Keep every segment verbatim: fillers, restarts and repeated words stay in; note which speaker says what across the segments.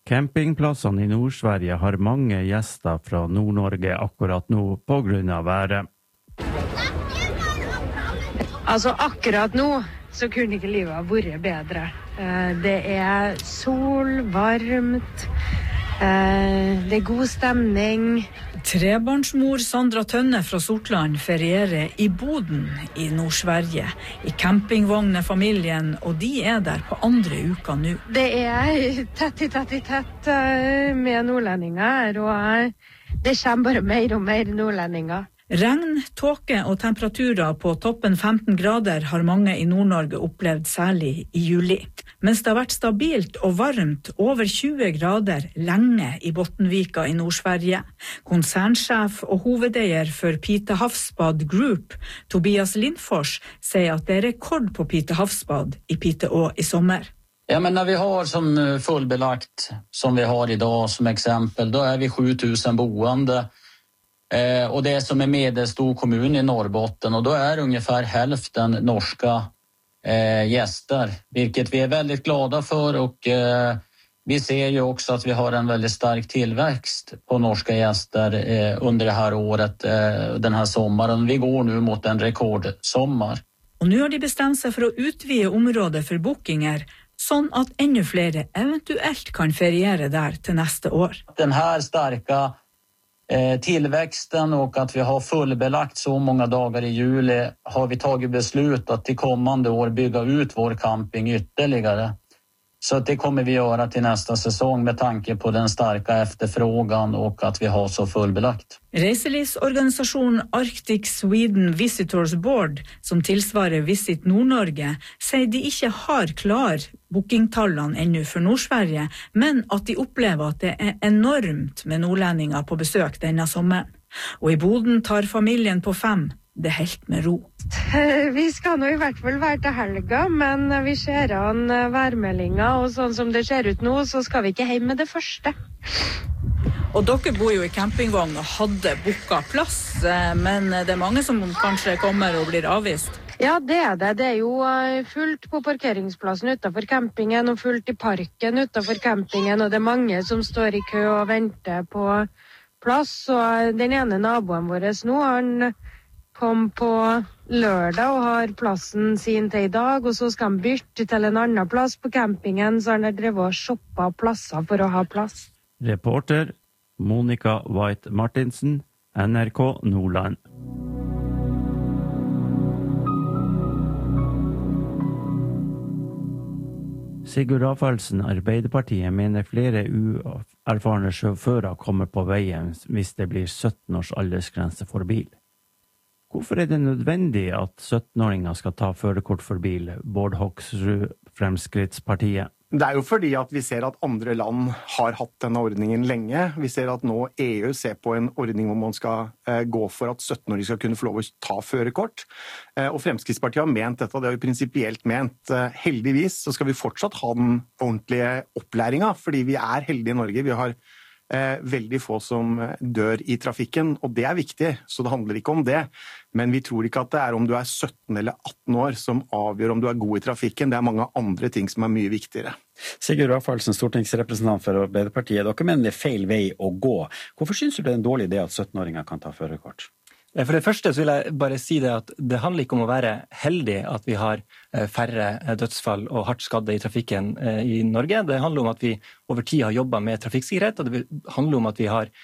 Speaker 1: Campingplassene i Nord-Sverige har mange gjester fra Nord-Norge akkurat nå på grunn av været.
Speaker 2: Altså akkurat nå så kunne ikke livet ha vært bedre. Det er sol, varmt, det er god stemning.
Speaker 3: Trebarnsmor Sandra Tønne fra Sortland ferierer i Boden i Nord-Sverige. I campingvogn er familien, og de er der på andre uka nå.
Speaker 2: Det er tett i tett i tett med nordlendinger, og det kommer bare mer og mer nordlendinger.
Speaker 3: Regn, tåke og temperaturer på toppen femten grader har mange i Nord-Norge opplevd særlig i juli. Mens det har vært stabilt og varmt over tjue grader lenge i Bottenvika i Nord-Sverige. Konsernsjef og hovedeier for Pite Havsbad Group, Tobias Lindfors, sier at det er rekord på Pite Havsbad i Pite Å i sommer.
Speaker 4: Ja, men när vi har som fullbelagt som vi har idag som exempel, då är vi sju tusen boende. Eh, och det är som en medelstor kommun i Norrbotten, och då är ungefär hälften norska eh, gäster, vilket vi är väldigt glada för, och eh, vi ser ju också att vi har en väldigt stark tillväxt på norska gäster eh, under det här året, eh, den här sommaren. Vi går nu mot en rekordsommar.
Speaker 3: Och nu har de bestämt sig för att utvide området för bookinger, sånn att ännu fler eventuellt kan feriere där till nästa år.
Speaker 4: Den här starka Eh, tillväxten och att vi har fullbelagt så många dagar i juli har vi tagit beslut att till kommande år bygga ut vår camping ytterligare. Så att det kommer vi göra till nästa säsong med tanke på den starka efterfrågan och att vi har så fullbelagt.
Speaker 3: Reiselivsorganisasjonen Arctic Sweden Visitors Board, som tilsvarer Visit Nord-Norge, sier de ikke har klar bookingtallene ennå for Nord-Sverige, men at de opplever at det er enormt med nordlendinger på besøk denne sommeren. Og i Boden tar familien på fem det helt med ro.
Speaker 2: Vi skal nå i hvert fall være til helga, men vi ser an værmeldinger, og sånn som det ser ut nå, så skal vi ikke hjem med det første.
Speaker 3: Og dere bor jo i campingvogn og hadde booket plass, men det er mange som kanskje kommer og blir avvist.
Speaker 2: Ja, det er det. Det er jo fullt på parkeringsplassen utenfor campingen, og fullt i parken utenfor campingen, og det er mange som står i kø og venter på plass. Og den ene naboen vår nå, han kom på lørdag og har plassen sin til i dag, og så skal han bytte til en annen plass på campingen, så han har drevet og shoppet plasser for å ha plass.
Speaker 1: Reporter Monica White Martinsen, N R K Nordland. Sigurd Rafaelsen, Arbeiderpartiet, mener flere uerfarne sjåfører kommer på veien hvis det blir sytten års aldersgrense for bil. Hvorfor er det nødvendig at sytten-åringer skal ta førerkort for bil, Bård Hoksrud, Fremskrittspartiet?
Speaker 5: Det er jo fordi at vi ser at andre land har hatt denne ordningen lenge. Vi ser at nå E U ser på en ordning hvor man skal eh, gå for at sytten-åringer skal kunne få lov å ta førerkort. Eh, og Fremskrittspartiet har ment dette, og det har vi prinsipielt ment. Eh, heldigvis så skal vi fortsatt ha den ordentlige opplæringen, fordi vi er heldige i Norge. Vi har Eh, veldig få som dør i trafikken, og det er viktig, så det handler ikke om det. Men vi tror ikke at det er om du er sytten eller atten år som avgjør om du er god i trafikken. Det er mange andre ting som er mye viktigere.
Speaker 6: Sigurd Rafaelsen, stortingsrepresentant for Arbeiderpartiet. Dere mener det er feil vei å gå. Hvorfor synes du det er en dårlig idé at sytten-åringer kan ta førerkort?
Speaker 7: For det første så vil jeg bare si det at det handler ikke om å være heldig at vi har færre dødsfall og hardt skadde i trafikken i Norge. Det handler om at vi over tid har jobbet med trafikksikkerhet, og det handler om at vi har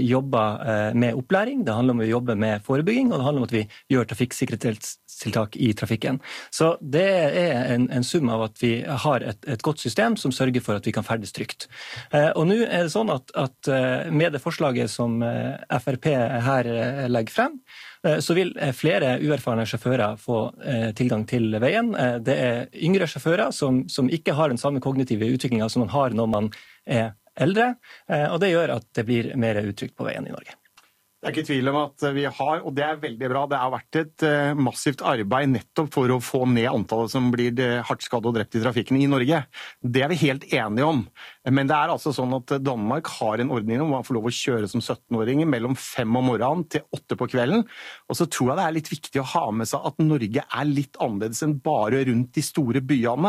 Speaker 7: jobbet med opplæring, det handler om at vi jobber med forebygging, og det handler om at vi gjør trafikksikkerhetstiltak i trafikken. Så det er en, en sum av at vi har et, et godt system som sørger for at vi kan ferdes trygt. Og nå er det sånn at, at med det forslaget som F R P her legger frem, så vil flere uerfarne sjåfører få tilgang til veien. Det er yngre sjåfører som, som ikke har den samme kognitive utviklingen som man har når man er eldre, og det gjør at det blir mer utrygt på veien i Norge.
Speaker 5: Det er ikke tvil om at vi har, og det er veldig bra, det har vært et massivt arbeid nettopp for å få ned antallet som blir hardt skadd og drept i trafikken i Norge. Det er vi helt enige om. Men det er altså sånn at Danmark har en ordning om man får lov å kjøre som sytten-åringer mellom fem om morgenen til åtte på kvelden. Og så tror jeg det er litt viktig å ha med seg at Norge er litt annerledes enn bare rundt de store byene.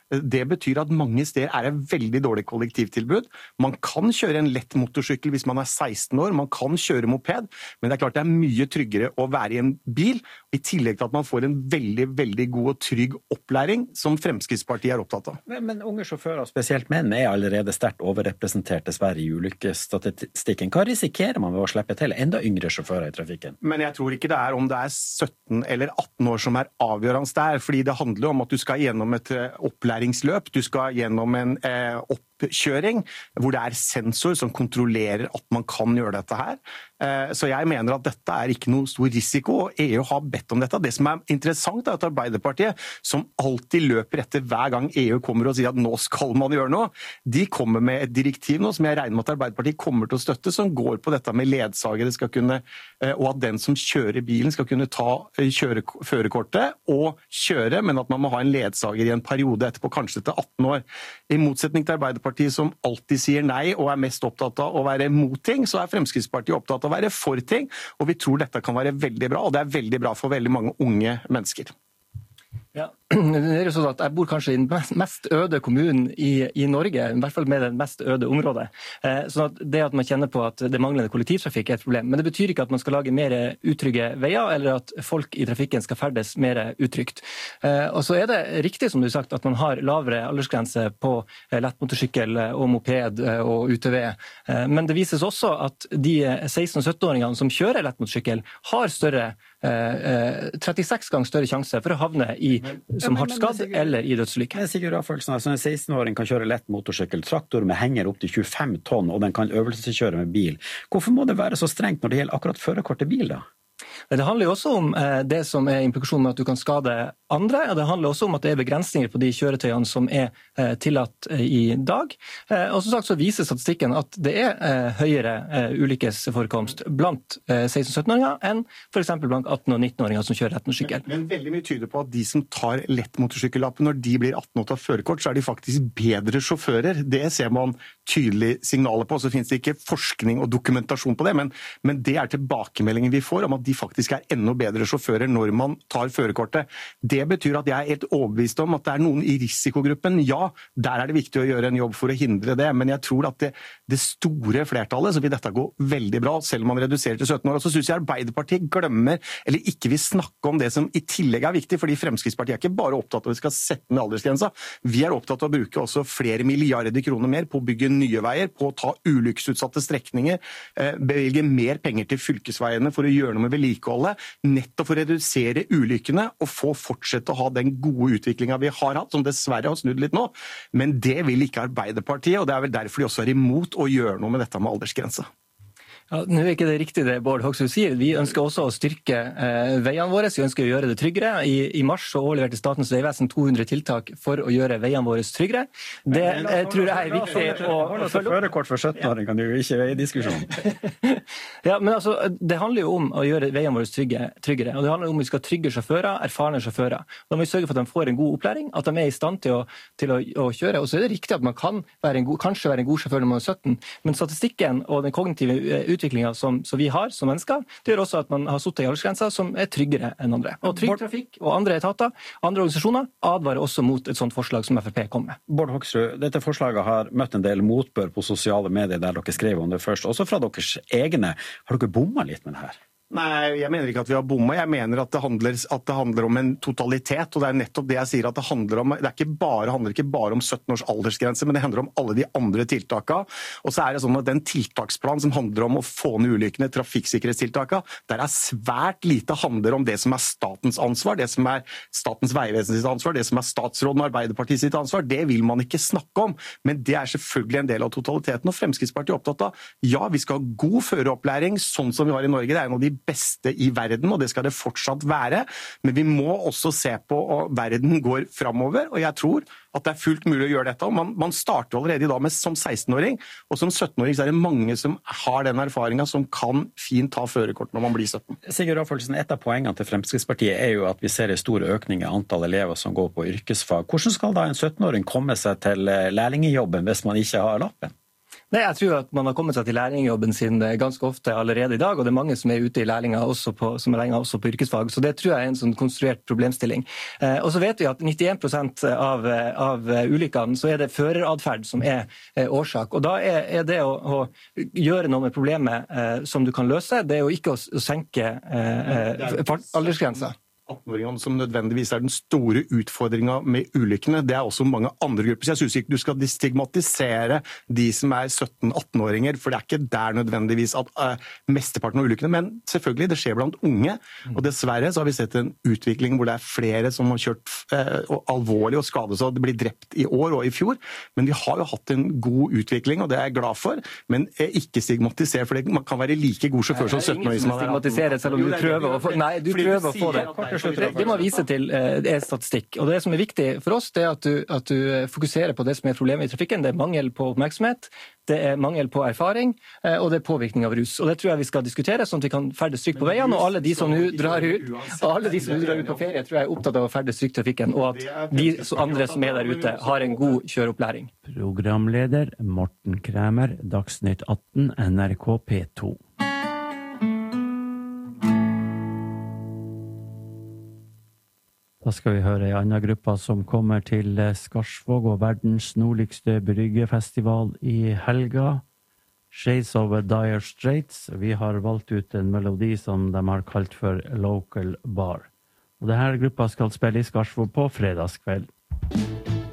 Speaker 5: Det betyr at mange steder er det veldig dårlig kollektivtilbud. Man kan kjøre en lett motorsykkel hvis man er seksten år, man kan kjøre moped, men det er klart det er mye tryggere å være i en bil, i tillegg til at man får en veldig, veldig god og trygg opplæring, som Fremskrittspartiet er opptatt av.
Speaker 6: Men, men unge sjåfører, spesielt menn, er allerede sterkt overrepresentert dessverre i ulykkesstatistikken. Hva risikerer man ved å slippe til enda yngre sjåfører i trafikken?
Speaker 5: Men jeg tror ikke det er om det er sytten eller atten år som er avgjørende der, fordi det handler om at du skal gjennom et opplæringsløp, du skal gjennom en eh, oppkjøring, hvor det er sensor som kontrollerer at man kan gjøre dette her. Eh, så jeg mener at dette er ikke noe stor risiko, og E U har bedt om dette. Det som er interessant er at Arbeiderpartiet, som alltid løper etter hver gang E U kommer og sier at nå skal man gjøre noe, de kommer med et direktiv nå, som jeg regner med at Arbeiderpartiet kommer til å støtte, som går på dette med ledsagere skal kunne, eh, og at den som kjører bilen skal kunne ta kjøre førerkortet og kjøre, men at man må ha en ledsager i en periode etterpå, kanskje til atten år. I motsetning til Arbeiderpartiet som alltid sier nei og er mest opptatt av å være mot ting, så er Fremskrittspartiet opptatt av å være for ting, og vi tror dette kan være veldig bra, og det er veldig bra for veldig mange unge mennesker.
Speaker 7: Ja, det er jo sånn at Jeg bor kanskje i den mest øde kommunen i, i Norge, i hvert fall med det mest øde området. Eh, sånn at Det at man kjenner på at det manglende kollektivtrafikk er et problem. Men det betyr ikke at man skal lage mer utrygge veier, eller at folk i trafikken skal ferdes mer utrygt. Eh, og så er det riktig som du har sagt, at man har lavere aldersgrense på lettmotorsykkel og moped og U T V. Eh, men det vises også at de seksten- og sytten-åringene som kjører lettmotorsykkel, har større eh, trettiseks ganger større sjanse for å havne i som hardt skadd eller i dødsulykke.
Speaker 6: Sigurd Rafaelsen, altså en seksten-åring kan kjøre lett motorsykkel, traktor med henger opp til tjuefem tonn, og den kan øvelseskjøre med bil. Hvorfor må det være så strengt når det gjelder akkurat førerkort til bil da?
Speaker 7: Det handler jo også om det som er implikasjonen med at du kan skade andre, og det handler også om at det er begrensninger på de kjøretøyene som er tillatt i dag. Og som sagt så viser statistikken at det er høyere ulykkesforekomst blant seksten- og sytten-åringer enn for eksempel blant atten- og nitten-åringer som kjører lettmotorsykkel.
Speaker 5: Men, men veldig mye tyder på at de som tar lettmotorsykkellappen, når de blir atten og tar førerkort, så er de faktisk bedre sjåfører. Det ser man tydelig signaler på, så finnes det ikke forskning og dokumentasjon på det, men, men det er tilbakemeldingen vi får om at de faktisk er enda bedre sjåfører når man tar førerkortet. Det betyr at jeg er helt overbevist om at det er noen i risikogruppen. Ja, der er det viktig å gjøre en jobb for å hindre det, men jeg tror at det, det store flertallet så vil dette gå veldig bra, selv om man reduserer til sytten år. Og så synes jeg Arbeiderpartiet glemmer, eller ikke vil snakke om det som i tillegg er viktig, fordi Fremskrittspartiet er ikke bare opptatt av at vi skal sette ned aldersgrensa. Vi er opptatt av å bruke også flere milliarder kroner mer på å bygge nye veier, på å ta ulykkesutsatte strekninger, bevilge mer penger til fylkesveiene for å gjøre noe med vedlikeholdet, nettopp for å redusere ulykkene og få fortsette å ha den gode utviklingen vi har hatt, som dessverre har snudd litt nå. Men det vil ikke Arbeiderpartiet, og det er vel derfor de også er imot å gjøre noe med dette med aldersgrense.
Speaker 7: Ja, nå er ikke det riktig det Bård Hoksrud sier. Vi ønsker også å styrke eh, veiene våre, vi ønsker å gjøre det tryggere. I, i mars så overleverte Statens vegvesen to hundre tiltak for å gjøre veiene våre tryggere. Det eh, tror jeg er viktig å følge opp.
Speaker 6: Førerkort for sytten-åring kan du jo ikke være i diskusjon.
Speaker 7: Ja, men altså, det handler jo om å gjøre veiene våre trygge, tryggere, og det handler om at vi skal trygge sjåfører, erfarne sjåfører. Da må vi sørge for at de får en god opplæring, at de er i stand til å, til å, å kjøre. Og så er det riktig at man kan være en god, kanskje være en god sjåfør når man er sytten, men statistikken og den kognitive utviklinga som, som vi har som mennesker, det gjør også at man har suttet i aldersgrenser som er tryggere enn andre. Og Trygg Trafikk og andre etater, andre organisasjoner, advarer også mot et sånt forslag som F F P kom med.
Speaker 6: Bård Hoksrud, dette forslaget har møtt en del motbør på sosiale medier der dere skrev om det først, også fra deres egne. Har dere bommet litt med det her?
Speaker 5: Nei, jeg mener ikke at vi har bomma. Jeg mener at det, handler, at det handler om en totalitet, og det er nettopp det jeg sier at det handler om. Det er ikke bare, handler ikke bare om sytten års aldersgrense, men det handler om alle de andre tiltakene. Og så er det sånn at den tiltaksplanen som handler om å få ned ulykkene, trafikksikkerhetstiltakene, der er svært lite handler om det som er statens ansvar, det som er Statens vegvesen sitt ansvar, det som er statsråden og Arbeiderpartiet sitt ansvar. Det vil man ikke snakke om, men det er selvfølgelig en del av totaliteten, og Fremskrittspartiet er opptatt av, ja, vi skal ha god føreropplæring, sånn som vi har i Norge. Det er en av de beste i verden, og det skal det fortsatt være. Men vi må også se på at verden går framover, og jeg tror at det er fullt mulig å gjøre dette. Og man, man starter allerede i dag med som seksten-åring, og som sytten-åring så er det mange som har den erfaringen som kan fint ta førerkort når man blir sytten.
Speaker 6: Sigurd Rafaelsen, et av poengene til Fremskrittspartiet er jo at vi ser en stor økning i antall elever som går på yrkesfag. Hvordan skal da en sytten-åring komme seg til lærlingejobben hvis man ikke har lappen?
Speaker 7: Nei, jeg tror at man har kommet seg til lærlingjobben sin ganske ofte allerede i dag, og det er mange som er ute i lærlinger også på, som er lærlinger også på yrkesfag, så det tror jeg er en sånn konstruert problemstilling. Eh, og så vet vi at nittien prosent av, av ulykkene så er det føreradferd som er eh, årsak, og da er, er det å, å gjøre noe med problemet eh, som du kan løse, det er jo ikke å, å senke eh, eh, aldersgrenser.
Speaker 5: atten-åringene som nødvendigvis er den store utfordringen med ulykkene. Det er også mange andre grupper. Så jeg synes ikke du skal stigmatisere de som er sytten-atten-åringer, for det er ikke der nødvendigvis at uh, mesteparten av ulykkene, men selvfølgelig, det skjer blant unge. Og dessverre så har vi sett en utvikling hvor det er flere som har kjørt uh, alvorlig og skadet seg, og det blir drept i år og i fjor. Men vi har jo hatt en god utvikling, og det er jeg glad for, men jeg ikke stigmatisere, for det, man kan være like god sjåfør som sytten-åring som man er
Speaker 7: stigmatisere, selv om du prøver å få, nei, du prøver å få det. Det, det må vise til eh, er statistikk. Og det som er viktig for oss, det er at du, at du fokuserer på det som er problemet i trafikken. Det er mangel på oppmerksomhet, det er mangel på erfaring, eh, og det er påvirkning av rus. Og det tror jeg vi skal diskutere, sånn at vi kan ferdes trygt på veiene. Og alle de som nå drar ut, alle de som nå drar ut på ferie, tror jeg er opptatt av å ferdes trygt i trafikken, og at de andre som er der ute, har en god kjøreopplæring.
Speaker 1: Programleder Morten Kræmer, Dagsnytt atten, N R K P to. Da skal vi høre en annen gruppe som kommer til Skarsvåg og verdens nordligste bryggefestival i helga. Shades of Dire Straits. Vi har valgt ut en melodi som de har kalt for Local Bar. Og denne gruppa skal spille i Skarsvåg på fredagskveld.